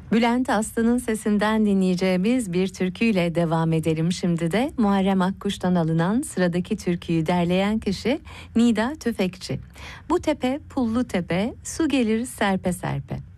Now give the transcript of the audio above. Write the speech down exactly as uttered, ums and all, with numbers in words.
Bülent Aslı'nın sesinden dinleyeceğimiz bir türküyle devam edelim şimdi de. Muharrem Akkuş'tan alınan sıradaki türküyü derleyen kişi Nida Tüfekçi. Bu tepe pullu tepe, su gelir serpe serpe.